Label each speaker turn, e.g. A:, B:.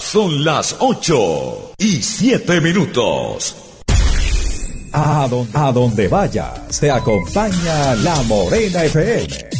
A: Son las 8:07.
B: A donde vayas, te acompaña La Morena FM.